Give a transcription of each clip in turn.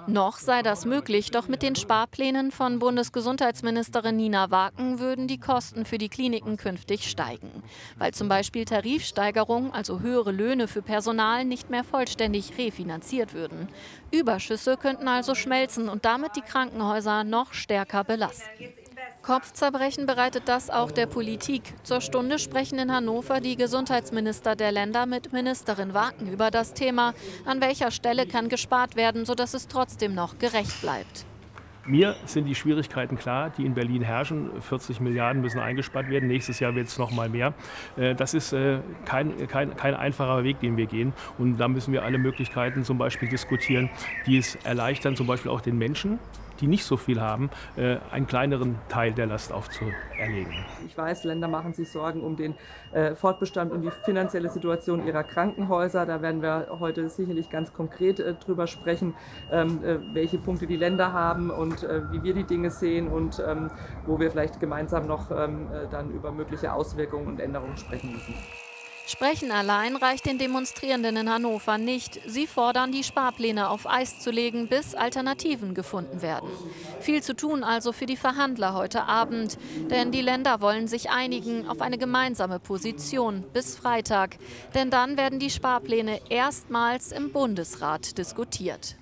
Noch sei das möglich, doch mit den Sparplänen von Bundesgesundheitsministerin Nina Waken würden die Kosten für die Kliniken künftig steigen. Weil zum Beispiel Tarifsteigerungen, also höhere Löhne für Personal, nicht mehr vollständig refinanziert würden. Überschüsse könnten also schmelzen und damit die Krankenhäuser noch stärker belasten. Kopfzerbrechen bereitet das auch der Politik. Zur Stunde sprechen in Hannover die Gesundheitsminister der Länder mit Ministerin Waken über das Thema. An welcher Stelle kann gespart werden, sodass es trotzdem noch gerecht bleibt. Mir sind die Schwierigkeiten klar, die in Berlin herrschen. 40 Milliarden müssen eingespart werden. Nächstes Jahr wird es noch mal mehr. Das ist kein einfacher Weg, den wir gehen. Und da müssen wir alle Möglichkeiten zum Beispiel diskutieren, die es erleichtern, zum Beispiel auch den Menschen, die nicht so viel haben, einen kleineren Teil der Last aufzuerlegen. Ich weiß, Länder machen sich Sorgen um den Fortbestand und die finanzielle Situation ihrer Krankenhäuser. Da werden wir heute sicherlich ganz konkret drüber sprechen, welche Punkte die Länder haben und wie wir die Dinge sehen und wo wir vielleicht gemeinsam noch dann über mögliche Auswirkungen und Änderungen sprechen müssen. Sprechen allein reicht den Demonstrierenden in Hannover nicht. Sie fordern, die Sparpläne auf Eis zu legen, bis Alternativen gefunden werden. Viel zu tun also für die Verhandler heute Abend. Denn die Länder wollen sich einigen auf eine gemeinsame Position bis Freitag. Denn dann werden die Sparpläne erstmals im Bundesrat diskutiert.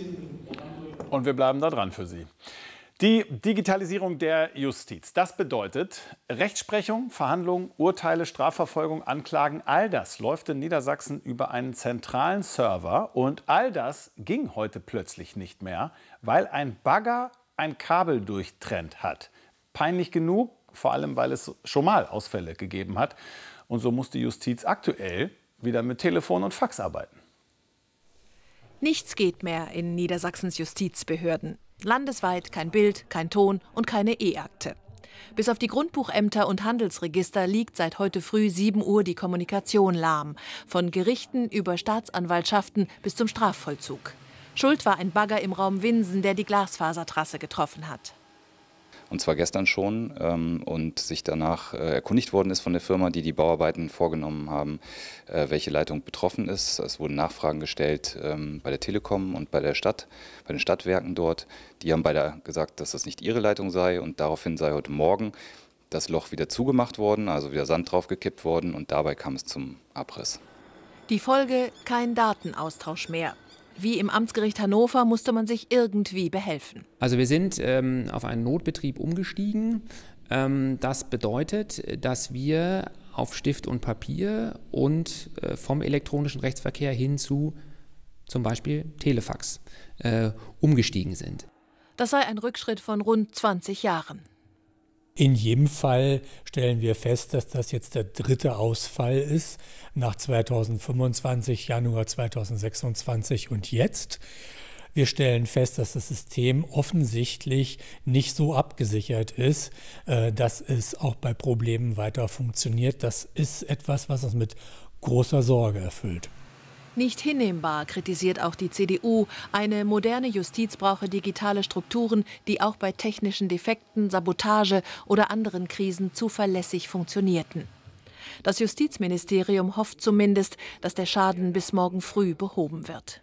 Und wir bleiben da dran für Sie. Die Digitalisierung der Justiz, das bedeutet Rechtsprechung, Verhandlungen, Urteile, Strafverfolgung, Anklagen, all das läuft in Niedersachsen über einen zentralen Server. Und all das ging heute plötzlich nicht mehr, weil ein Bagger ein Kabel durchtrennt hat. Peinlich genug, vor allem weil es schon mal Ausfälle gegeben hat. Und so muss die Justiz aktuell wieder mit Telefon und Fax arbeiten. Nichts geht mehr in Niedersachsens Justizbehörden. Landesweit kein Bild, kein Ton und keine E-Akte. Bis auf die Grundbuchämter und Handelsregister liegt seit heute früh 7 Uhr die Kommunikation lahm. Von Gerichten über Staatsanwaltschaften bis zum Strafvollzug. Schuld war ein Bagger im Raum Winsen, der die Glasfasertrasse getroffen hat. Und zwar gestern schon und sich danach erkundigt worden ist von der Firma, die die Bauarbeiten vorgenommen haben, welche Leitung betroffen ist. Es wurden Nachfragen gestellt bei der Telekom und bei der Stadt, bei den Stadtwerken dort. Die haben beide gesagt, dass das nicht ihre Leitung sei und daraufhin sei heute Morgen das Loch wieder zugemacht worden, also wieder Sand draufgekippt worden und dabei kam es zum Abriss. Die Folge: kein Datenaustausch mehr. Wie im Amtsgericht Hannover musste man sich irgendwie behelfen. Also wir sind auf einen Notbetrieb umgestiegen. Das bedeutet, dass wir auf Stift und Papier und vom elektronischen Rechtsverkehr hin zu zum Beispiel Telefax umgestiegen sind. Das sei ein Rückschritt von rund 20 Jahren. In jedem Fall stellen wir fest, dass das jetzt der 3. Ausfall ist, nach 2025, Januar 2026 und jetzt. Wir stellen fest, dass das System offensichtlich nicht so abgesichert ist, dass es auch bei Problemen weiter funktioniert. Das ist etwas, was uns mit großer Sorge erfüllt. Nicht hinnehmbar, kritisiert auch die CDU. Eine moderne Justiz brauche digitale Strukturen, die auch bei technischen Defekten, Sabotage oder anderen Krisen zuverlässig funktionierten. Das Justizministerium hofft zumindest, dass der Schaden bis morgen früh behoben wird.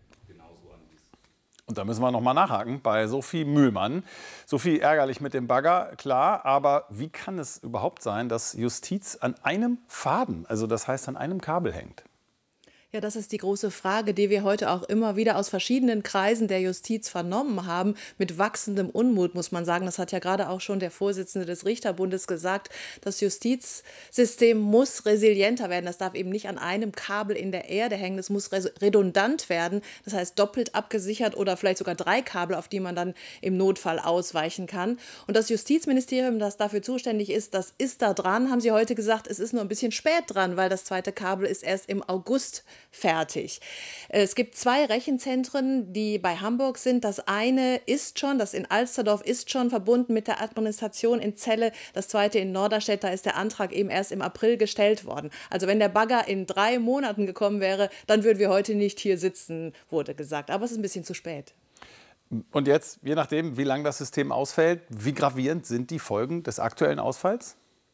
Und da müssen wir noch mal nachhaken bei Sophie Mühlmann. Sophie, ärgerlich mit dem Bagger, klar, aber wie kann es überhaupt sein, dass Justiz an einem Faden, also das heißt an einem Kabel hängt? Ja, das ist die große Frage, die wir heute auch immer wieder aus verschiedenen Kreisen der Justiz vernommen haben. Mit wachsendem Unmut, muss man sagen. Das hat ja gerade auch schon der Vorsitzende des Richterbundes gesagt. Das Justizsystem muss resilienter werden. Das darf eben nicht an einem Kabel in der Erde hängen. Es muss redundant werden. Das heißt doppelt abgesichert oder vielleicht sogar 3 Kabel, auf die man dann im Notfall ausweichen kann. Und das Justizministerium, das dafür zuständig ist, das ist da dran, haben Sie heute gesagt. Es ist nur ein bisschen spät dran, weil das 2. Kabel ist erst im August fertig. Es gibt 2 Rechenzentren, die bei Hamburg sind. Das eine ist schon, das in Alsterdorf ist schon verbunden mit der Administration in Celle. Das zweite in Norderstedt, da ist der Antrag eben erst im April gestellt worden. Also wenn der Bagger in 3 Monaten gekommen wäre, dann würden wir heute nicht hier sitzen, wurde gesagt. Aber es ist ein bisschen zu spät. Und jetzt, je nachdem, wie lange das System ausfällt, wie gravierend sind die Folgen des aktuellen Ausfalls?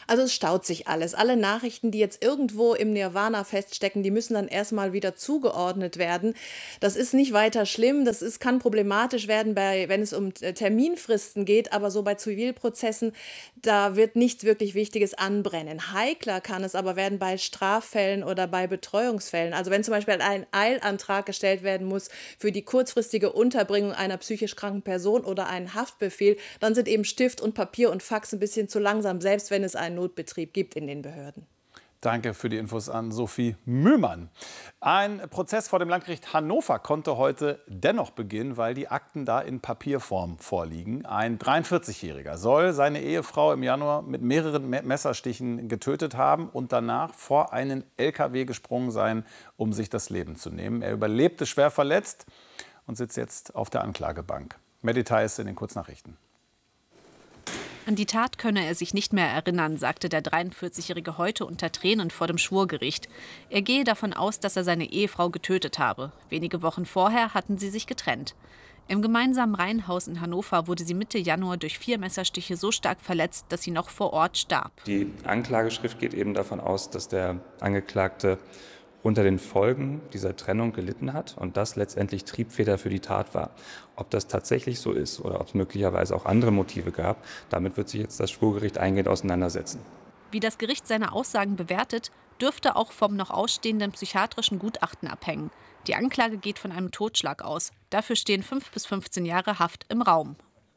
Also es staut sich alles. Alle Nachrichten, die jetzt irgendwo im Nirvana feststecken, die müssen dann erstmal wieder zugeordnet werden. Das ist nicht weiter schlimm. Kann problematisch werden, wenn es um Terminfristen geht. Aber so bei Zivilprozessen, da wird nichts wirklich Wichtiges anbrennen. Heikler kann es aber werden bei Straffällen oder bei Betreuungsfällen. Also wenn zum Beispiel ein Eilantrag gestellt werden muss für die kurzfristige Unterbringung einer psychisch kranken Person oder einen Haftbefehl, dann sind eben Stift und Papier und Fax ein bisschen zu langsam, selbst wenn es einen Notbetrieb gibt in den Behörden. Danke für die Infos an Sophie Mühlmann. Ein Prozess vor dem Landgericht Hannover konnte heute dennoch beginnen, weil die Akten da in Papierform vorliegen. Ein 43-Jähriger soll seine Ehefrau im Januar mit mehreren Messerstichen getötet haben und danach vor einen LKW gesprungen sein, um sich das Leben zu nehmen. Er überlebte schwer verletzt und sitzt jetzt auf der Anklagebank. Mehr Details in den Kurznachrichten. An die Tat könne er sich nicht mehr erinnern, sagte der 43-Jährige heute unter Tränen vor dem Schwurgericht. Er gehe davon aus, dass er seine Ehefrau getötet habe. Wenige Wochen vorher hatten sie sich getrennt. Im gemeinsamen Reihenhaus in Hannover wurde sie Mitte Januar durch 4 Messerstiche so stark verletzt, dass sie noch vor Ort starb. Die Anklageschrift geht eben davon aus, dass der Angeklagte unter den Folgen dieser Trennung gelitten hat und das letztendlich Triebfeder für die Tat war. Ob das tatsächlich so ist oder ob es möglicherweise auch andere Motive gab, damit wird sich jetzt das Schwurgericht eingehend auseinandersetzen. Wie das Gericht seine Aussagen bewertet, dürfte auch vom noch ausstehenden psychiatrischen Gutachten abhängen. Die Anklage geht von einem Totschlag aus. Dafür stehen 5 bis 15 Jahre Haft im Raum.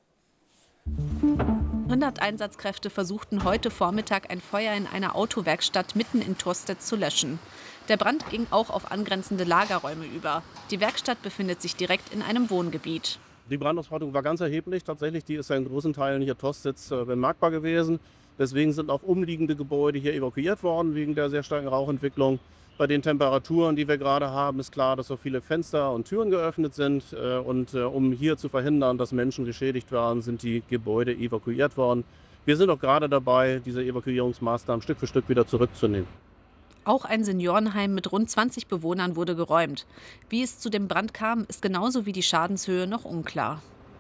100 Einsatzkräfte versuchten heute Vormittag ein Feuer in einer Autowerkstatt mitten in Torstedt zu löschen. Der Brand ging auch auf angrenzende Lagerräume über. Die Werkstatt befindet sich direkt in einem Wohngebiet. Die Brandausbreitung war ganz erheblich. Tatsächlich, die ist ja in großen Teilen hier Torstedt bemerkbar gewesen. Deswegen sind auch umliegende Gebäude hier evakuiert worden, wegen der sehr starken Rauchentwicklung. Bei den Temperaturen, die wir gerade haben, ist klar, dass so viele Fenster und Türen geöffnet sind. Und um hier zu verhindern, dass Menschen geschädigt werden, sind die Gebäude evakuiert worden. Wir sind auch gerade dabei, diese Evakuierungsmaßnahmen Stück für Stück wieder zurückzunehmen. Auch ein Seniorenheim mit rund 20 Bewohnern wurde geräumt. Wie es zu dem Brand kam, ist genauso wie die Schadenshöhe noch unklar.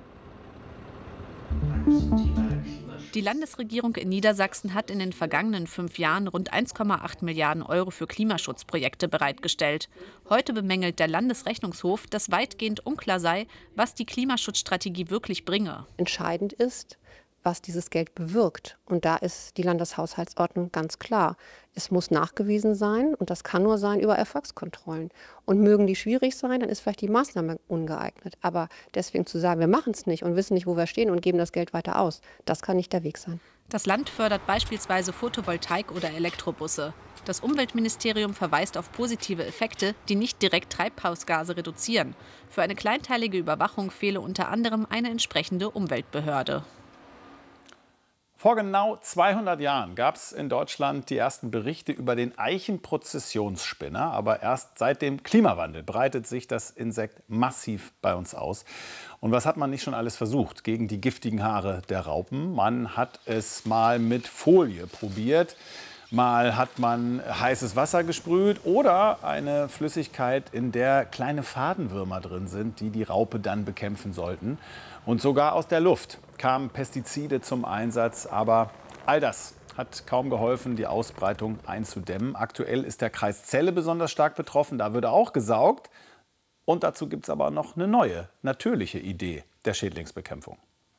Die Landesregierung in Niedersachsen hat in den vergangenen 5 Jahren rund 1,8 Milliarden Euro für Klimaschutzprojekte bereitgestellt. Heute bemängelt der Landesrechnungshof, dass weitgehend unklar sei, was die Klimaschutzstrategie wirklich bringe. Entscheidend ist, was dieses Geld bewirkt. Und da ist die Landeshaushaltsordnung ganz klar. Es muss nachgewiesen sein und das kann nur sein über Erfolgskontrollen. Und mögen die schwierig sein, dann ist vielleicht die Maßnahme ungeeignet. Aber deswegen zu sagen, wir machen es nicht und wissen nicht, wo wir stehen und geben das Geld weiter aus, das kann nicht der Weg sein. Das Land fördert beispielsweise Photovoltaik oder Elektrobusse. Das Umweltministerium verweist auf positive Effekte, die nicht direkt Treibhausgase reduzieren. Für eine kleinteilige Überwachung fehle unter anderem eine entsprechende Umweltbehörde. Vor genau 200 Jahren gab es in Deutschland die ersten Berichte über den Eichenprozessionsspinner. Aber erst seit dem Klimawandel breitet sich das Insekt massiv bei uns aus. Und was hat man nicht schon alles versucht gegen die giftigen Haare der Raupen? Man hat es mal mit Folie probiert. Mal hat man heißes Wasser gesprüht oder eine Flüssigkeit, in der kleine Fadenwürmer drin sind, die die Raupe dann bekämpfen sollten. Und sogar aus der Luft kamen Pestizide zum Einsatz. Aber all das hat kaum geholfen, die Ausbreitung einzudämmen. Aktuell ist der Kreis Celle besonders stark betroffen. Da würde auch gesaugt. Und dazu gibt es aber noch eine neue, natürliche Idee der Schädlingsbekämpfung.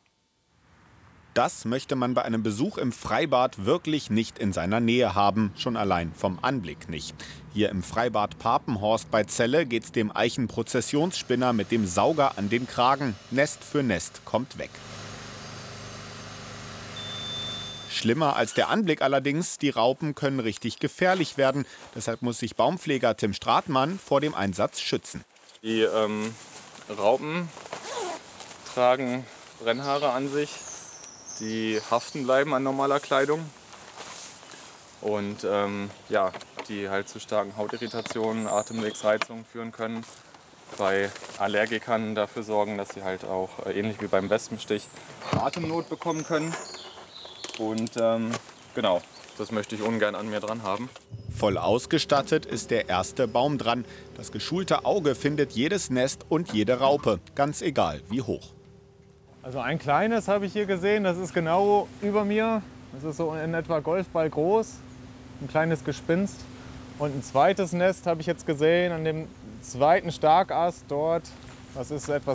Das möchte man bei einem Besuch im Freibad wirklich nicht in seiner Nähe haben, schon allein vom Anblick nicht. Hier im Freibad Papenhorst bei Celle geht's dem Eichenprozessionsspinner mit dem Sauger an den Kragen. Nest für Nest kommt weg. Schlimmer als der Anblick allerdings, die Raupen können richtig gefährlich werden. Deshalb muss sich Baumpfleger Tim Stratmann vor dem Einsatz schützen. Die Raupen tragen Brennhaare an sich, die haften bleiben an normaler Kleidung und ja, die halt zu starken Hautirritationen, Atemwegsreizungen führen können. Bei Allergikern dafür sorgen, dass sie halt auch ähnlich wie beim Wespenstich Atemnot bekommen können. Und genau, das möchte ich ungern an mir dran haben. Voll ausgestattet ist der erste Baum dran. Das geschulte Auge findet jedes Nest und jede Raupe, ganz egal wie hoch. Also ein kleines habe ich hier gesehen, das ist genau über mir. Das ist so in etwa Golfball groß, ein kleines Gespinst. Und ein zweites Nest habe ich jetzt gesehen an dem zweiten Starkast dort. Das ist etwa